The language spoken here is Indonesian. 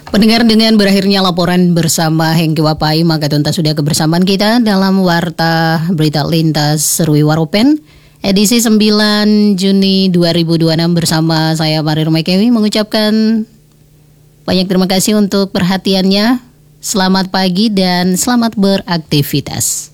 Pendengar, dengan berakhirnya laporan bersama Hengki Wapai, maka tuntas sudah kebersamaan kita dalam Warta Berita Lintas Serui Waropen edisi 9 Juni 2026 bersama saya Marir Maikewi mengucapkan banyak terima kasih untuk perhatiannya. Selamat pagi dan selamat beraktivitas.